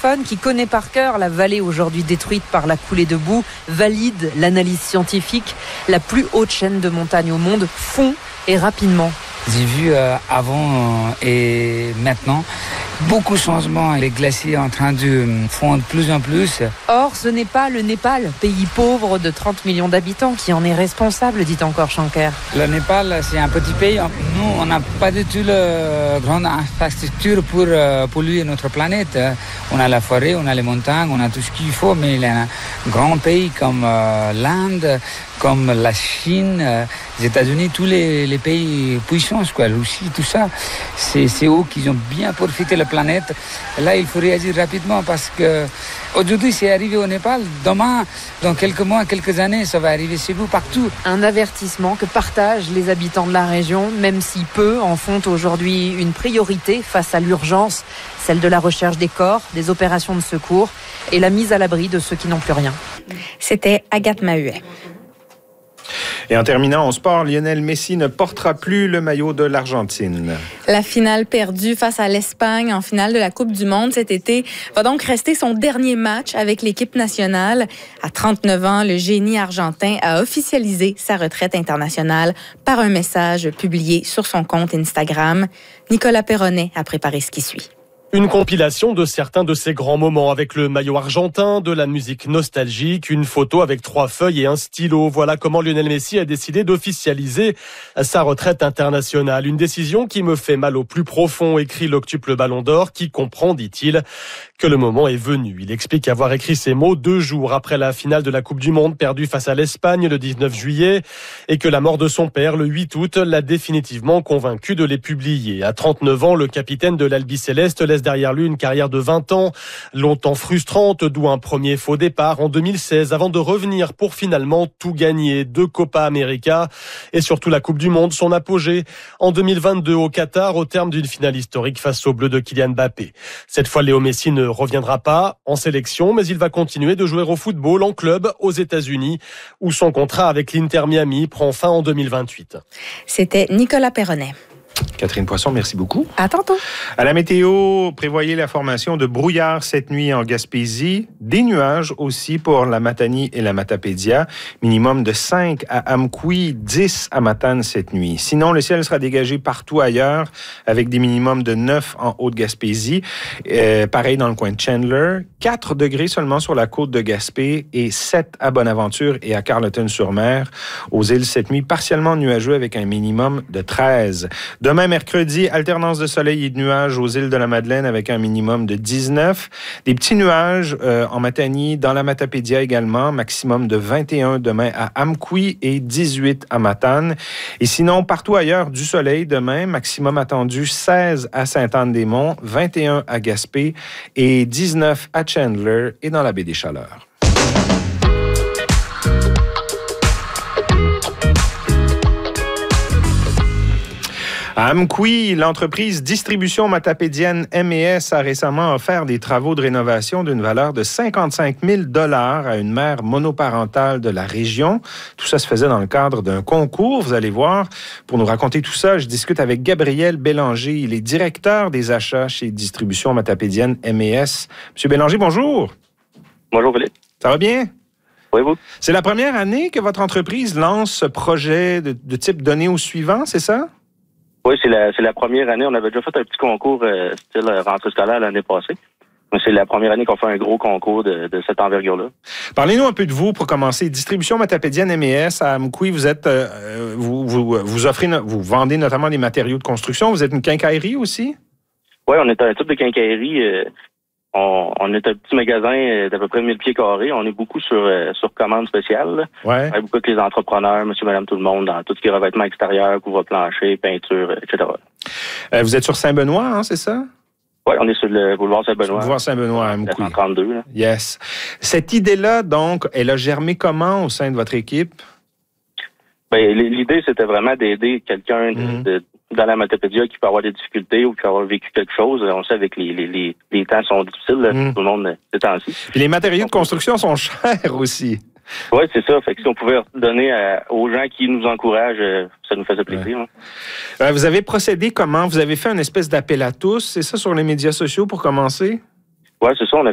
téléphone, qui connaît par cœur la vallée aujourd'hui détruite par la coulée de boue, valide l'analyse scientifique. La plus haute chaîne de montagnes au monde fond et rapidement. J'ai vu avant et maintenant beaucoup de changements. Les glaciers en train de fondre de plus en plus. Or, ce n'est pas le Népal, pays pauvre de 30 millions d'habitants, qui en est responsable, dit encore Shanker. Le Népal, c'est un petit pays. Nous, on n'a pas du tout la grande infrastructure pour polluer notre planète. On a la forêt, on a les montagnes, on a tout ce qu'il faut, mais il y a un grand pays comme l'Inde, comme la Chine, les États-Unis, tous les pays puissants, quoi, la Russie, tout ça, c'est eux qui ont bien profité de la planète. Là, il faut réagir rapidement parce que aujourd'hui, c'est arrivé au Népal. Demain, dans quelques mois, quelques années, ça va arriver chez vous partout. Un avertissement que partagent les habitants de la région, même si peu en font aujourd'hui une priorité face à l'urgence, celle de la recherche des corps, des opérations de secours et la mise à l'abri de ceux qui n'ont plus rien. C'était Agathe Mahuet. Et en terminant, en sport, Lionel Messi ne portera plus le maillot de l'Argentine. La finale perdue face à l'Espagne en finale de la Coupe du Monde cet été va donc rester son dernier match avec l'équipe nationale. À 39 ans, le génie argentin a officialisé sa retraite internationale par un message publié sur son compte Instagram. Nicolas Perronnet a préparé ce qui suit. Une compilation de certains de ces grands moments avec le maillot argentin, de la musique nostalgique, une photo avec 3 feuilles et un stylo. Voilà comment Lionel Messi a décidé d'officialiser sa retraite internationale. Une décision qui me fait mal au plus profond, écrit l'octuple Ballon d'Or, qui comprend, dit-il, que le moment est venu. Il explique avoir écrit ces mots 2 jours après la finale de la Coupe du Monde perdue face à l'Espagne le 19 juillet et que la mort de son père le 8 août l'a définitivement convaincu de les publier. À 39 ans, le capitaine de l'Albi Céleste laisse derrière lui une carrière de 20 ans, longtemps frustrante, d'où un premier faux départ en 2016 avant de revenir pour finalement tout gagner. 2 Copa América et surtout la Coupe du Monde, son apogée en 2022 au Qatar au terme d'une finale historique face aux Bleus de Kylian Mbappé. Cette fois, Léo Messi ne reviendra pas en sélection, mais il va continuer de jouer au football en club aux États-Unis où son contrat avec l'Inter Miami prend fin en 2028. C'était Nicolas Perronnet. Catherine Poisson, merci beaucoup. À tantôt. À la météo, prévoyez la formation de brouillard cette nuit en Gaspésie. Des nuages aussi pour la Matanie et la Matapédia. Minimum de 5 à Amkoui, 10 à Matane cette nuit. Sinon, le ciel sera dégagé partout ailleurs avec des minimums de 9 en Haute-Gaspésie. Pareil dans le coin de Chandler. 4 degrés seulement sur la côte de Gaspé et 7 à Bonaventure et à Carleton-sur-Mer. Aux îles cette nuit, partiellement nuageux avec un minimum de 13. Demain, mercredi, alternance de soleil et de nuages aux îles de la Madeleine avec un minimum de 19. Des petits nuages en Matanie, dans la Matapédia également, maximum de 21 demain à Amkoui et 18 à Matane. Et sinon, partout ailleurs, du soleil demain, maximum attendu 16 à Sainte-Anne-des-Monts, 21 à Gaspé et 19 à Chandler et dans la baie des Chaleurs. À Amkoui, l'entreprise Distribution Matapédienne M&S a récemment offert des travaux de rénovation d'une valeur de 55 000 $ à une mère monoparentale de la région. Tout ça se faisait dans le cadre d'un concours. Vous allez voir, pour nous raconter tout ça, je discute avec Gabriel Bélanger. Il est directeur des achats chez Distribution Matapédienne M&S. Monsieur Bélanger, bonjour. Bonjour, Philippe. Ça va bien? Oui, vous? C'est la première année que votre entreprise lance ce projet de type donné au suivant, c'est ça? Oui, c'est la première année. On avait déjà fait un petit concours style rentrée scolaire l'année passée. Mais c'est la première année qu'on fait un gros concours de cette envergure-là. Parlez-nous un peu de vous pour commencer. Distribution Matapédienne M&S à Amkoui, vous êtes, vous offrez, vous vendez notamment des matériaux de construction. Vous êtes une quincaillerie aussi? Oui, on est un type de quincaillerie. On est un petit magasin d'à peu près 1000 pieds carrés. On est beaucoup sur commande spéciale. Ouais. On est beaucoup avec les entrepreneurs, monsieur, madame, tout le monde, dans tout ce qui est revêtement extérieur, couvre-plancher, peinture, etc. Vous êtes sur Saint-Benoît, hein, c'est ça? Oui, on est sur le boulevard Saint-Benoît. Boulevard Saint-Benoît à Amkoui. 132, là. Yes. Cette idée-là, donc, elle a germé comment au sein de votre équipe? Ben, l'idée, c'était vraiment d'aider quelqu'un dans la Matapédia qui peut avoir des difficultés ou qui peut avoir vécu quelque chose. On sait avec les temps sont difficiles, là, tout le monde ces temps-ci. Et les matériaux de construction sont chers aussi. Oui, c'est ça. Fait que si on pouvait donner aux gens qui nous encouragent, ça nous faisait plaisir. Ouais. Vous avez procédé comment? Vous avez fait une espèce d'appel à tous, c'est ça, sur les médias sociaux pour commencer? Oui, c'est ça. On a